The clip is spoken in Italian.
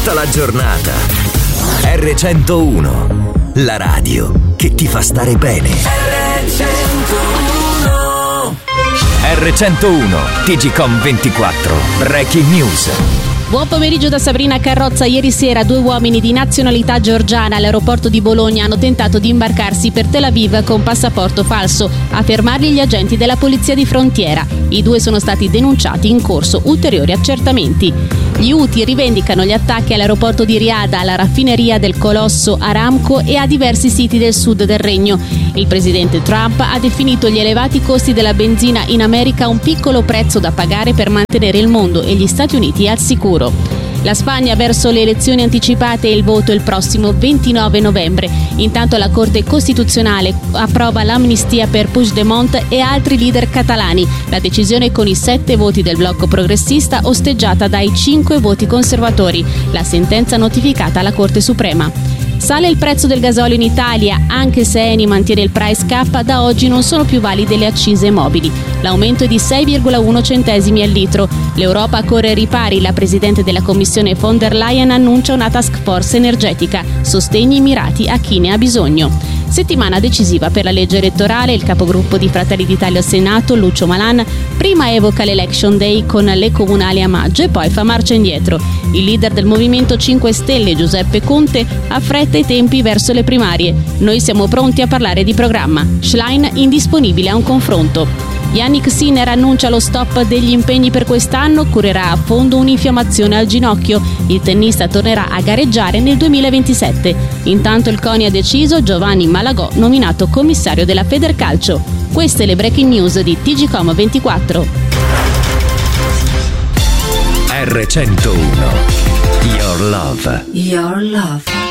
tutta la giornata. R101, la radio che ti fa stare bene. R101, TGcom 24, Breaking News. Buon pomeriggio da Sabrina Carrozza. Ieri sera 2 uomini di nazionalità georgiana all'aeroporto di Bologna hanno tentato di imbarcarsi per Tel Aviv con passaporto falso. A fermarli gli agenti della polizia di frontiera. I 2 sono stati denunciati, in corso ulteriori accertamenti. Gli Houthi rivendicano gli attacchi all'aeroporto di Riyadh, alla raffineria del colosso Aramco e a diversi siti del sud del regno. Il presidente Trump ha definito gli elevati costi della benzina in America un piccolo prezzo da pagare per mantenere il mondo e gli Stati Uniti al sicuro. La Spagna verso le elezioni anticipate e il voto il prossimo 29 novembre. Intanto la Corte Costituzionale approva l'amnistia per Puigdemont e altri leader catalani. La decisione con i 7 voti del blocco progressista osteggiata dai 5 voti conservatori. La sentenza notificata alla Corte Suprema. Sale il prezzo del gasolio in Italia, anche se Eni mantiene il price cap, da oggi non sono più valide le accise mobili. L'aumento è di 6,1 centesimi al litro. L'Europa corre ai ripari, la Presidente della Commissione von der Leyen annuncia una task force energetica, sostegni mirati a chi ne ha bisogno. Settimana decisiva per la legge elettorale, il capogruppo di Fratelli d'Italia al Senato, Lucio Malan, prima evoca l'Election Day con le comunali a maggio e poi fa marcia indietro. Il leader del Movimento 5 Stelle, Giuseppe Conte, affretta i tempi verso le primarie. Noi siamo pronti a parlare di programma. Schlein indisponibile a un confronto. Yannick Sinner annuncia lo stop degli impegni per quest'anno, curerà a fondo un'infiammazione al ginocchio. Il tennista tornerà a gareggiare nel 2027. Intanto il CONI ha deciso Giovanni Malagò nominato commissario della Federcalcio. Queste le breaking news di TGcom 24. R101, Your Love. Your Love.